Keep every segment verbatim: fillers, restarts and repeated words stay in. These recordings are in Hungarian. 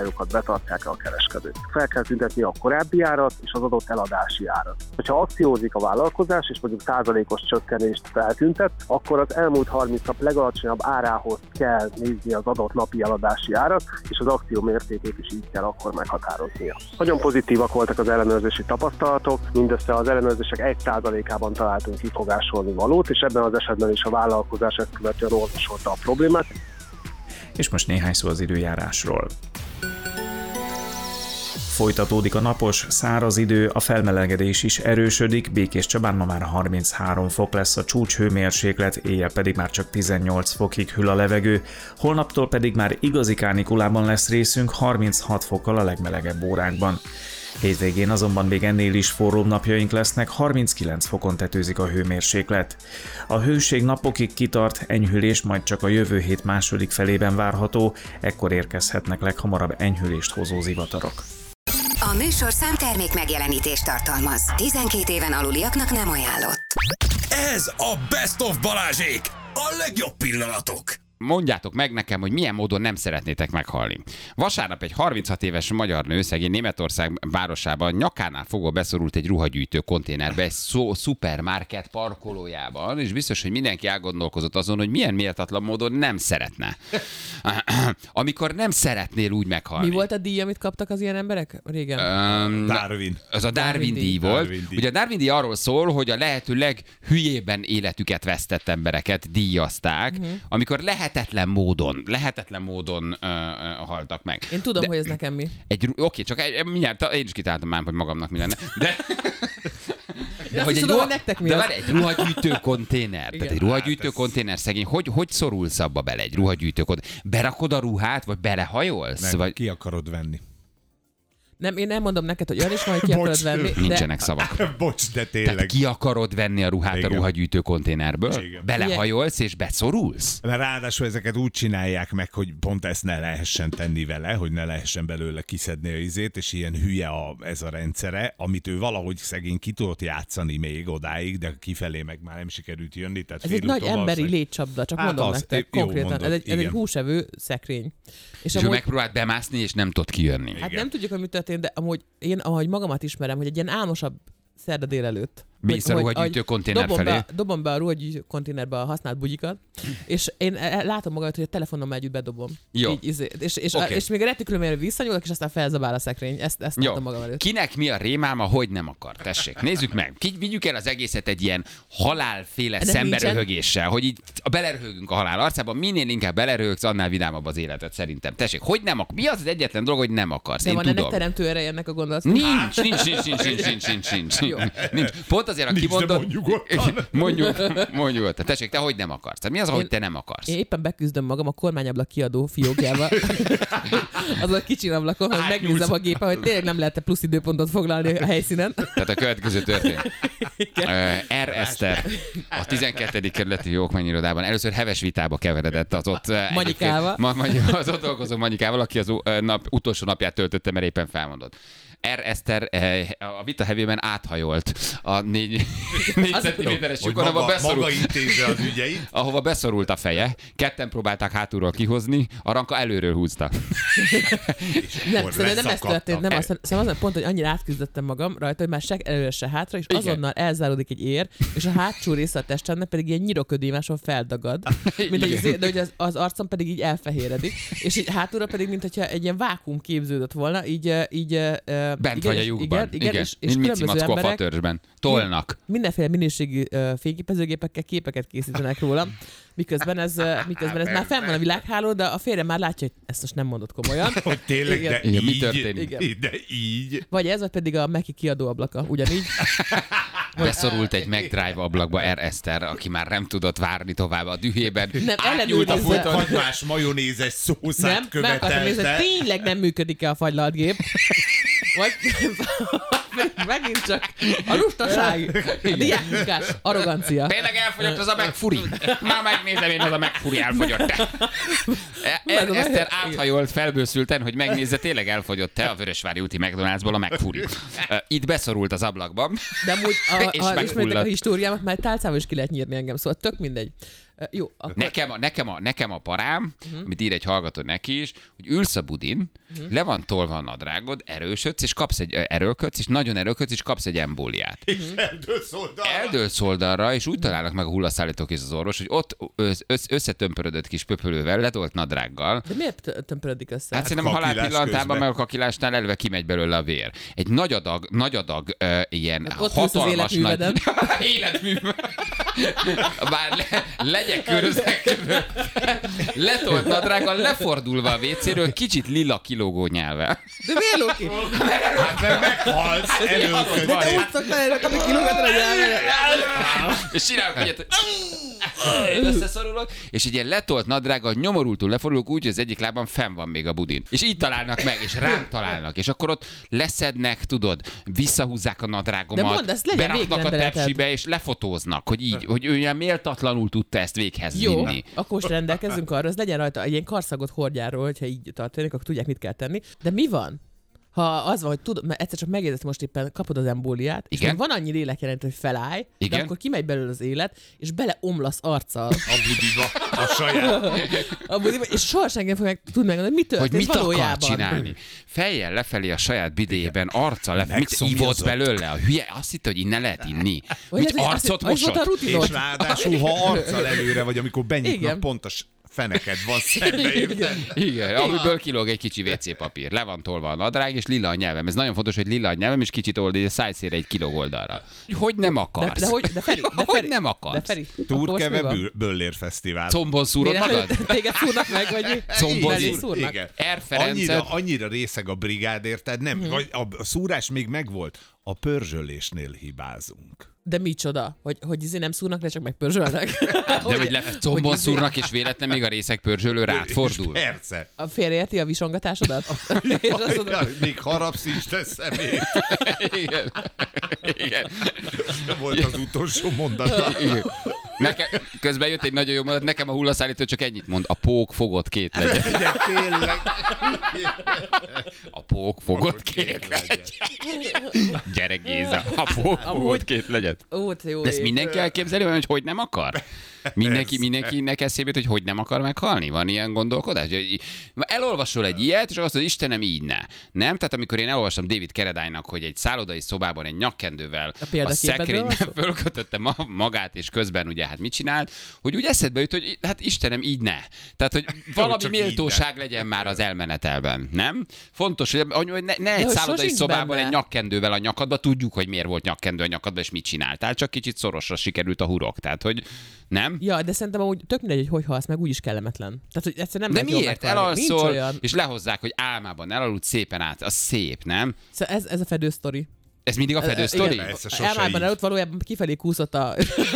szabályokat betartják-e a kereskedők. Fel kell tüntetni a korábbi árat és az adott eladási árat. Ha akciózik a vállalkozás, és mondjuk százalékos csökkenést feltüntet, akkor az elmúlt harminc nap legalacsonyabb árához kell nézni az adott napi eladási árat, és az akció mértékét is így kell akkor meghatároznia. Nagyon pozitívak voltak az ellenőrzési tapasztalatok, mindössze az ellenőrzések egy százalékában találtunk kifogásolni valót, és ebben az esetben is a vállalkozás ezt követően orvosolta a problémát. És most néhány szó az időjárásról. Folytatódik a napos, száraz idő, a felmelegedés is erősödik, Békéscsabán ma már harminchárom fok lesz a csúcshőmérséklet, éjjel pedig már csak tizennyolc fokig hűl a levegő, holnaptól pedig már igazi kánikulában lesz részünk, harminchat fokkal a legmelegebb órákban. Hétvégén azonban még ennél is forróbb napjaink lesznek, harminckilenc fokon tetőzik a hőmérséklet. A hőség napokig kitart, enyhülés majd csak a jövő hét második felében várható, ekkor érkezhetnek leghamarabb enyhülést hozó zivatarok. A műsorszám termék megjelenítést tartalmaz. tizenkét éven aluliaknak nem ajánlott. Ez a Best of Balázsék! A legjobb pillanatok! Mondjátok meg nekem, hogy milyen módon nem szeretnétek meghalni. Vasárnap egy harminchat éves magyar nő szegény Németország városában nyakánál fogva beszorult egy ruhagyűjtő konténerbe egy szó, szupermarket parkolójában, és biztos, hogy mindenki elgondolkozott azon, hogy milyen méltatlan módon nem szeretne. Amikor nem szeretnél úgy meghalni. Mi volt a díj, amit kaptak az ilyen emberek régen? Um, Darwin. Az a Darwin, Darwin díj volt. Darwin díj. Ugye a Darwin díj arról szól, hogy a lehető leghülyében életüket vesztett embereket díjazták, uh-huh. amikor lehetetlen módon, lehetetlen módon uh, uh, haltak meg. Én tudom, de hogy ez nekem mi. Egy, oké, csak egy, mindjárt én is kitáltam már, hogy magamnak mi lenne. De... De, hogy egy, tudom, ruha, nektek mi de az? várj, egy ruhagyűjtő konténer. Igen. Tehát egy ruhagyűjtő hát konténer szegény. Hogy, hogy szorulsz abba bele egy ruhagyűjtő konténer? Berakod a ruhát, vagy belehajolsz? Nem, vagy... ki akarod venni? Nem, én nem mondom neked, hogy olyan is van, hogy ki akarod venni. Nincsenek de... szavak. Bocs, de tényleg. Tehát ki akarod venni a ruhát Igen. a ruhagyűjtő konténerből? Igen. Belehajolsz és beszorulsz? Ráadásul ezeket úgy csinálják meg, hogy pont ezt ne lehessen tenni vele, hogy ne lehessen belőle kiszedni a izét, és ilyen hülye a, ez a rendszere, amit ő valahogy szegény ki tudott játszani még odáig, de kifelé meg már nem sikerült jönni. Tehát ez egy nagy emberi szeg... létcsapda, csak hát mondom az, nektek, jó konkrétan. mondod, ez, egy, ez egy igen. húsevő szekrény. És, és amúgy... ő megpróbált bemászni, és nem tudott kijönni. Hát nem tudjuk, hogy mi történt, de amúgy én, ahogy magamat ismerem, hogy egy ilyen álmosabb szerda délelőtt. Mész a ruhagyűjtő konténer dobom felé. Be, dobom be a ruhagyűjtő konténerbe a használt bugyikat, és én látom magamat, hogy a telefonommal együtt bedobom. Jó. Így, izé, és, és, Okay. a, és még a retikülömére visszanyúlok, és aztán felzabál a szekrény. Ezt, ezt látom magam előtt. Kinek mi a rémálma, hogy nem akar? Tessék, nézzük meg. Ki, vigyük el az egészet egy ilyen halálféle szemberöhögéssel, hogy így beleröhögünk a halál arcában, minél inkább beleröhögsz, annál vidámabb az életed szerintem. Tessék, hogy nem akar? Mi az az egyetlen dolog, hogy nem akarsz? De Én van tudom. ennek teremtő ereje ennek a gondolat? Nincs, nincs, nincs, nincs, nincs, nincs, nincs, nincs, nincs, nincs. Pont azért, a Nincs, de kimondott... mondjuk nyugodtan. Mondjuk, mondjuk ott. Tessék, te hogy nem akarsz? Tehát mi az, hogy te nem akarsz? Én éppen beküzdöm magam a kormányablak kiadó fiókjába. Az a kicsi ablakon, hogy megnézem a gépen, hogy tényleg nem lehet plusz időpontot foglalni a helyszínen. Tehát a következő történt. R. Eszter a tizenkettedik kerületi jogmányirodában először heves vitába keveredett az ott... Manyikával. Ma, az ott dolgozó Manyikával, aki az nap, utolsó napját töltötte, mert éppen felmondott. R. Eszter a vita hevében áthajolt a négy, négy centiméteres lyukon, ahova beszorult, maga intézze az ügyeit. ahova beszorult a feje. Ketten próbálták hátulról kihozni, a Ranka előről húzta. Nem, szerintem nem ez történt, nem, azt, szerintem pont, hogy annyira átküzdöttem magam rajta, hogy már se előre, se hátra, és Igen. azonnal elzáródik egy ér, és a hátsó része a testemnek pedig ilyen nyiroködémáson feldagad, mint egy, de hogy az, az arcom pedig így elfehéredik, és így hátulra pedig, mint hogyha egy ilyen vákuum képződött volna, így, így Bent igen, vagy a és, lyukban. igen, igen, igen. és, és Mint Mici különböző Mackó a emberek fatörzsben. Tolnak. mindenféle minőségű uh, fényképezőgépekkel képeket készítenek róla, miközben ez, uh, miközben ez már fenn van a világhálón, de a férjem már látja, hogy ezt most nem mondott komolyan. Hogy tényleg, Igen. de Igen, mi így, történik? Igen. De így. Vagy ez, vagy pedig a Meki kiadó ablaka, ugyanígy. Beszorult egy McDrive ablakba R. Eszter, aki már nem tudott várni tovább a dühében. Nem, Átnyúlt a ellenőrizze. fokhagymás majonézes szószát Nem, meg akartam nézni, követelte. hogy tényleg nem működik-e a fagylaltgép. Vagy megint csak a lustaság, a diákmunkás arrogancia. Tényleg elfogyott az a megfuri? Már megnézem én, az a megfuri elfogyott. R. Eszter áthajolt felbőszülten, hogy megnézze, tényleg elfogyott-e a Vörösvári úti McDonald'sból a megfuri. Itt beszorult az ablakba. De amúgy, És ha ismeritek a megfulladt. históriámat, már tálcával is ki lehet nyírni engem, szóval tök mindegy. Jó, akkor... Nekem a, nekem a, nekem a parám, uh-huh. amit ír egy hallgató neki is, hogy ülsz a budin, uh-huh. le van tolva a nadrágod, erősödsz, és kapsz egy erőlködsz, és nagyon erőlködsz, és kapsz egy embóliát. És eldőlsz oldalra. Eldőlsz oldalra, és úgy találnak meg a hullaszállítók és az orvos, hogy ott össz, összetömpörödött kis pöpölővel, letolt nadrággal. De miért tömpörödik össze? Hát szerintem a halál pillantában, meg a kakilásnál elve kimegy belőle a vér. Egy nagy adag, nagy adag uh, ilyen hát ott hatalmas nagy... életműved. Bár le, legyek köröznek, letolt nadrággal, lefordulva a vécéről, kicsit lila kilógó nyelve. De miért Loki? Hát mert meghalsz, előködtél. De úgy szokták, ami kilógatra nyelve. És csinálok egyet, hogy összeszorulok, és egy ilyen letolt nadrággal nyomorultul lefordulok úgy, hogy az egyik lábam fenn van még a budin. És így találnak meg, és rám találnak, és akkor ott leszednek, tudod, visszahúzzák a nadrágomat, mondd, ezt legyen beraknak a tepsibe, és lefotóznak, hogy így, hogy ő ilyen méltatlanul tudta ezt véghez jó, vinni. akkor most rendelkezzünk arra, az legyen rajta egy ilyen karszagot hordjáról, hogyha így történik, akkor tudják, mit kell tenni. De mi van? Ha az van, hogy tudod, mert egyszer csak megjegyzett, most éppen kapod az embóliát, és még van annyi lélekjelent, hogy felállj, igen? De akkor kimegy belőle az élet, és beleomlasz arccal. A budiba, a saját. A budiba, és soha senki nem fogja tudni megmondani, mi történt hogy mit valójában. akar csinálni. Fejjel lefelé a saját bidéjében, arccal lefelé. Mit ívott belőle? A hülye azt hitte, hogy innen lehet inni. Vagy Mit ez- arcot az- az volt a mosott? rutinod. És ráadásul, ha arccal előre vagy, amikor benyitnak, Igen. pont a s- feneked van szembe, érted? Igen, amiből kilóg egy kicsi vé cé papír. Le van tolva a nadrág, és lila a nyelvem. Ez nagyon fontos, hogy lila a nyelvem, és kicsit oldani a szájszére egy kiló oldalra. Hogy nem De, akarsz? de, hogy, de Feri, de Hogy Feri, nem de akarsz? Feri, akkor most mi Turkeve van? Bül- Böllér Fesztivál. Combon szúrod Mire- magad? Téged szúrnak meg, vagy mi? Combon Mellé szúr- szúrnak? Igen. R. Ferencet- Annyira, annyira részeg a brigád, érted? Nem, Mhm. vagy a, a szúrás még megvolt. A pörzsölésnél hibázunk. De micsoda? Hogy, hogy izé nem szúrnak le, csak megpörzsölnek? De hogy le, combon hogy- szúrnak, és véletlen még a részek pörzsölő rád fordul. És persze. A félreérti a visongatásodat? És azt mondod, Ja, még harapsz is, te szemét. Igen. Igen. Volt az utolsó mondata. Igen. Nekem, közben jött egy nagyon jó mondat, nekem a hullaszállító csak ennyit mond, a pók fogott két legyen. Ugye, tényleg. A pók fogott két legyen. Gyere Géza, a pók fogott két legyen. ó, te jó De ezt ég. mindenki elképzeli, hogy hogy nem akar? Mindenki, mindenkinek eszébe jut, hogy hogy nem akar meghalni? Van ilyen gondolkodás? Hogy elolvasol egy ilyet, és azt mondod, Istenem, így ne. Nem? Tehát amikor én elolvastam David Carradine-nak, hogy egy szállodai szobában egy nyakkendővel A a, példaképedről szekrényben van szó? fölkötötte ma- magát, és közben ugye hát mit csinált, hogy úgy eszedbe jut, hogy hát Istenem, így ne. Tehát, hogy valami csak így méltóság legyen már az elmenetelben, nem? Fontos, hogy hogy ne, ne egy hogy szállodai sosincs szobában benne. egy nyakkendővel a nyakadba, tudjuk, hogy miért volt nyakkendő a nyakadba, és mit csináltál, csak kicsit szorosra sikerült a hurok. Tehát, hogy nem? Ja, de szerintem amúgy tök mindegy, hogy hogy halsz meg, úgyis kellemetlen. Tehát, hogy egyszerűen De nem lehet jól miért? megtalálni. Nincs Elalszol, olyan. és lehozzák, hogy álmában elaludt szépen át. Az szép, nem? Szóval ez, ez a fedő sztori. Ez mindig a fedő Ö, sztori? igen. Persze, sose Elmában így. előtt valójában kifelé kúszott a,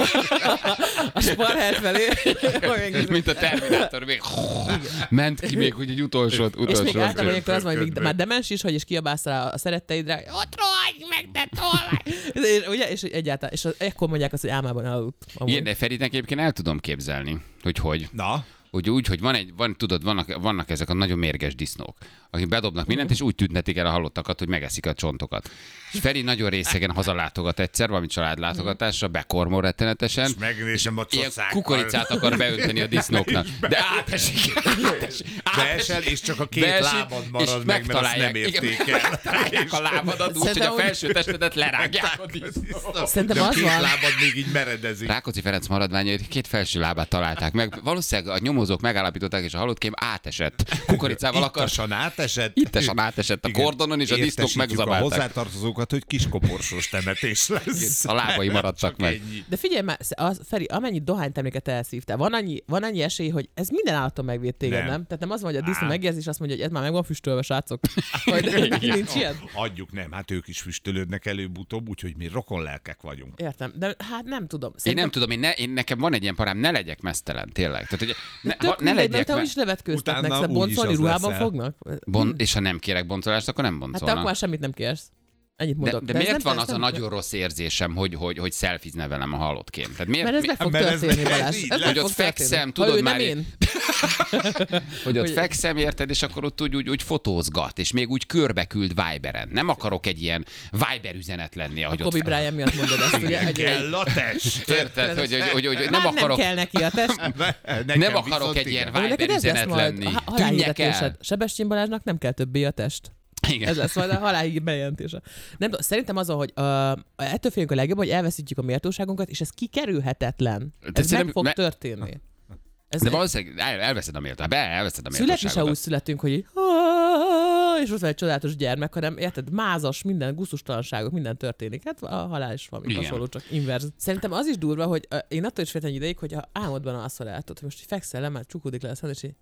a sparhely felé. Mint a Terminátor, még ment ki még, hogy egy utolsót, És utolsót. még általában ilyenkor az van, hogy még Ködbe. már demens is, hogy és kiabálsz rá a szeretteidre, hogy ott rohagy meg, te tolvaj! És, ugye, és egyáltalán, és az, ekkor mondják azt, hogy álmában elaludt. amúgy. Igen, de Feritnek egyébként el tudom képzelni, hogy hogy. Na, Úgy, úgy, hogy van egy, van, tudod, vannak, vannak ezek a nagyon mérges disznók, akik bedobnak mindent, és úgy tüntetik el a halottakat, hogy megeszik a csontokat. És Feri nagyon részegen hazalátogat egyszer, valami családlátogatásra, bekormol rettenetesen. és megnézem a Ilyen cocákkal. kukoricát akar beönteni a disznóknak. De átesik. átesik, Beesel, és csak a két beesik, lábad és marad meg, mert azt nem megtalálják. Igen, érték el. megtalálják a lábadat úgy, hogy Szerintem a úgy- felső testedet lerágják a disznók. Szerintem De a az két van. lábad még így meredezik. Rákóczi Ferenc maradványait két felső lábát találták meg. Valószínűleg a nyomozók megállapították, és a halott kém átesett. Kukoricával akar. Ittasan átesett. Ittasan átesett a Igen. kordonon, és a disznók Értesítjük a megzabálták. hozzátartozókat, hogy kiskoporsos temetés lesz. A lábai maradtak Csak meg. ennyi. De figyelj már, az, Feri, amennyi dohányterméket elszívtál, van annyi, van annyi esély, hogy ez minden állaton megvéd téged, nem? Nem. nem? Tehát nem az van, hogy a disznó Á. megjegyzi, és azt mondja, hogy ez már meg van füstölve, srácok. Vagy nincs ilyen? Adjuk, nem, hát ők is füstölődnek előbb-utóbb, úgyhogy mi rokonlelkek vagyunk. Értem, de hát nem tudom. Én Szerintem nem tudom, én, ne, én nekem van egy ilyen parám, ne legyek mesztelen, tényleg. Tehát, hogy ne, tök ha, ne mindegy, legyek mert te me- is levetkőztetnek, Utána szóval úgyis boncolni az ruhában leszel. fognak? bon, és ha nem kérek boncolást, akkor nem Hát te boncolnak. akkor már semmit nem kérsz. Ennyit De, mondok. de, ez miért nem- van ez az a nem- nagyon rossz érzésem, hogy, hogy, hogy szelfizne velem a halottként? Tehát miért, Mert ez mi- meg fog Mert ez- történni, ez Balázs. így Ez lesz. meg hogy ott fog történni. fekszem, Ha tudod ő már nem én- én. hogy ott Hogy- fekszem, érted, és akkor ott úgy, úgy, úgy fotózgat, és még úgy körbe küld Viberen. Nem akarok egy ilyen Viber üzenet lenni, ahogy A ott Kobe Bryant miatt mondod ezt, ugye? Egy- Kell a test. Érted, hogy, hogy, hogy, hogy Már nem akarok, nem kell neki a test. Nekem nem akarok viszont egy igen. ilyen Ami Viber neked ez lesz üzenet majd lenni. a ha- Tűnjek halálhirdetésed. el. Sebestyén Balázsnak nem kell többé a test. Igen. Ez lesz majd a halálhír bejelentése. Nem tudom, szerintem az, hogy uh, ettől félünk a legjobb, hogy elveszítjük a méltóságunkat, és ez kikerülhetetlen. Te Ez meg szerintem- fog me- történni. Ez De valószínűleg el, elveszed a méltóságot. Be, elveszed a születni se úgy méltóságodat. születünk, hogy így, és ott van egy csodálatos gyermek, hanem érted, mázas, minden gusztustalanságok, minden történik. Hát a halál is valami Igen. hasonló, csak inverz. Szerintem az is durva, hogy uh, én attól is féltem egy ideig, hogy ha álmodban alszol el, tudod, hogy most így fekszel le, már csukódik le a szem, és így,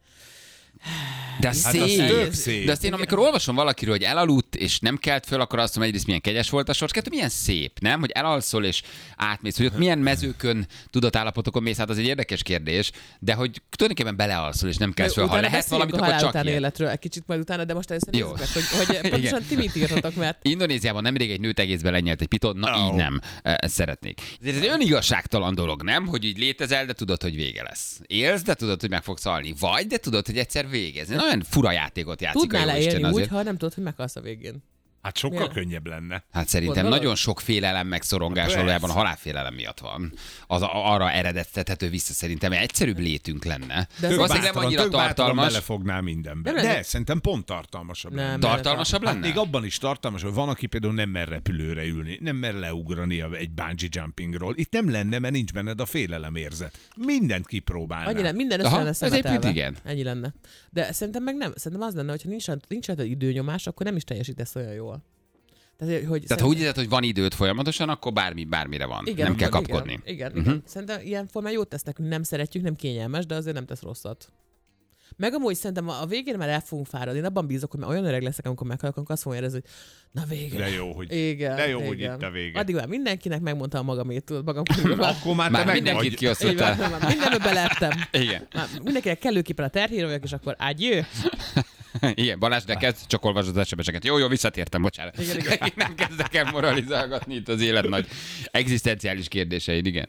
De az Hát az szép. tök szép. De azt én, amikor olvasom valakiről, hogy elaludt, és nem kelt föl, akkor azt mondom, egyrészt milyen kegyes volt a sors, kettő milyen szép, nem? Hogy elalszol és átmész, hogy ott milyen mezőkön, tudatállapotokon mész, hát az egy érdekes kérdés, de hogy tulajdonképpen belealszol és nem kelsz föl. Ha utána lehet beszéljünk valamit, a akkor halál csak utáni ilyen. életről egy kicsit majd utána, de most először Jó. nézzük meg, hogy, hogy pontosan ti mit írtatok, mert Indonéziában nemrég egy nőt egészben lenyelt egy piton, na Ó. így nem, ezt szeretnék. Ez egy önigazságtalan dolog, nem? Hogy így létezel, de tudod, hogy vége lesz. Élsz, de tudod, hogy meg fogsz halni. Vagy, de tudod, hogy egyszer végez. Olyan fura játékot játszik tudnál a Jóisten leélni úgy, azért. ha nem tudod, hogy meghalsz a végén. Hát sokkal Milyen? könnyebb lenne. Hát szerintem Gondolod? nagyon sok félelem meg szorongás Persze. valójában a halálfélelem miatt van. Az a- arra eredeztethető vissza szerintem, egyszerűbb létünk lenne. De Tök Valószínűleg nem bátran, annyira tök bátran tartalmas. belefognál mindenbe. Nem De lenne- szerintem pont tartalmasabb Nem, lenne. nem. Tartalmasabb Hát lenne? még abban is tartalmas, hogy van, aki például nem mer repülőre ülni, nem mer leugrani a- egy bungee jumpingról. Itt nem lenne, mert nincs benned a félelemérzet. Mindent kipróbálnál. Annyi lenne, minden össze Aha, lenne ez egyébként szemetelve. igen. Ennyi lenne. De szerintem meg nem. Szerintem az lenne, hogyha nincs, nincs rajta időnyomás, akkor nem is teljesítesz olyan jól. Tehát, hogy Tehát ha úgy érzed, hogy van időd folyamatosan, akkor bármi, bármire van. igen, nem kell igen, kapkodni. Igen, igen, Mhm. igen. Szerintem ilyen formán jót tesz nekünk, nem szeretjük, nem kényelmes, de azért nem tesz rosszat. Meg amúgy szerintem a a végén már el fogunk fáradni. Én abban bízok, hogy már olyan öreg leszek, amikor meghalok, akkor azt fogom érezni, hogy na végre. De jó, hogy, Igen, de jó, igen. hogy itt a vége. Addig már mindenkinek megmondtam magamét, tudod, magam körül. Akkor már, Már te meg mindenkit vagy. kiosztottál. Már mindenbe belettem. Igen. Már mindenkinek kellőképpen a terhére vagyok, és akkor ágyjő. Igen, Balázs, de kezd, csak olvasd az es em es-eket. Jó, jó, visszatértem, bocsánat. Igen, igen. Én nem kezdek el moralizálgatni itt az élet nagy egzisztenciális kérdéseid, igen.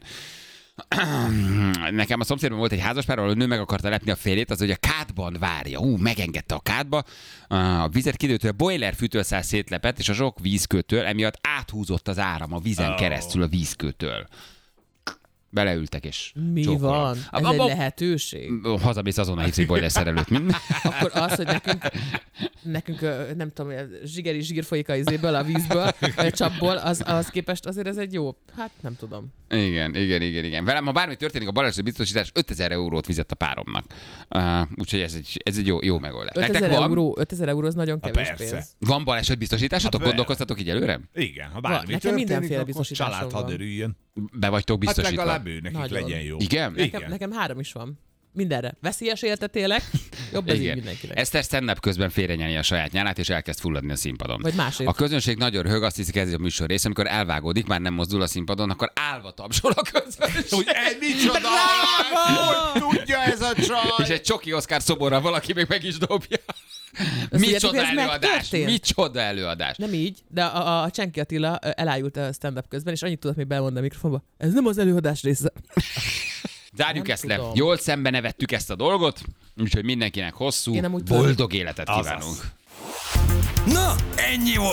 Nekem a szomszédban volt egy házaspár, ahol a nő meg akarta lepni a férjét, az, hogy a kádban várja. Hú, megengedte a kádba, a vizet kidőlt, hogy a boiler fűtőszál szétlepett, és a sok vízkőtől emiatt áthúzott az áram a vízen Oh. keresztül a vízkőtől. Beleültek és Mi csókolom. van? Ez Abba- egy lehetőség? Hazamész azonnal hívsz egy boiler szerelőt. Mind? Akkor az, hogy nekünk, nekünk ö, nem tudom, zsigeri zsír folyik a izéből, a vízből, vagy a csapból, az, az képest azért ez egy jó, hát nem tudom. Igen, igen, igen, igen. Velem, ha bármi történik, a baleseti biztosítás ötezer eurót fizet a páromnak. Uh, úgyhogy ez egy, ez egy jó, jó megoldás. ötezer Nektek van, euró, ötezer euró az nagyon Ha kevés persze. pénz. van baleset biztosításotok? Hát Gondolkoztatok így előre? Igen, ha Van, bármi nekem történik, mindenféle akkor biztosításom család van. hadd örüljön. Be vagytok Hát biztosítva? legalább ő nekik Nagyon. legyen jó. Igen? Nekem, Igen. nekem három is van. Mindenre. Veszélyes értet élek, jobb ez így Igen. mindenkinek. Eszter stand-up közben félrenyeli a saját nyálát, és elkezd fulladni a színpadon. Vagy másért. A közönség nagyon röhög, azt hiszik, ez a műsor része, amikor elvágódik, már nem mozdul a színpadon, akkor állva tapsol a közönség. Hogy egy micsoda! Hogy tudja ez a csaj? És egy csoki Oscar szoborra valaki még meg is dobja. Azt Micsoda tudjátok, hogy ez előadás! megtörtént? Micsoda előadás! Nem így, de a, a, a Csenki Attila ö, elájult a stand-up közben, és annyit tudott még belmondani a mikrofonba. Ez nem az előadás része. Zárjuk Nem ezt le. tudom. Jól szembe nevettük ezt a dolgot, úgyhogy mindenkinek hosszú, Én amúgy boldog életet Azaz. kívánunk. Na, ennyi volt.